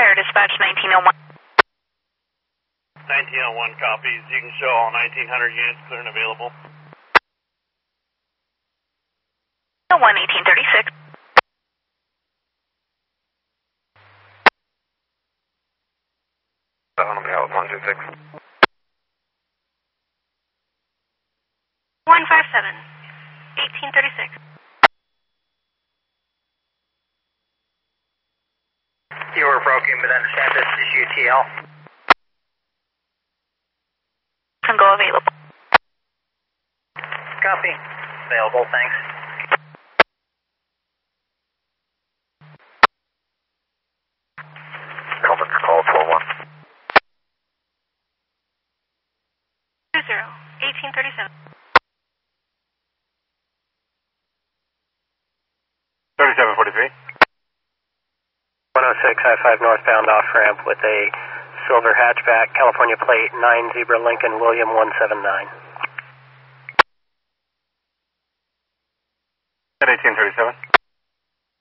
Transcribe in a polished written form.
Fire Dispatch 1901. 1901 copies. You can show all 1900 units clear and available. 1836. On the out 126. 157. 1836. You were broken, but understand this is UTL. Can go available. Copy. Available, thanks. Calvin, call 4-1. 1837. 3743. 106, I-5 northbound off-ramp with a silver hatchback, California plate, 9 Zebra Lincoln, William 179. At 1837.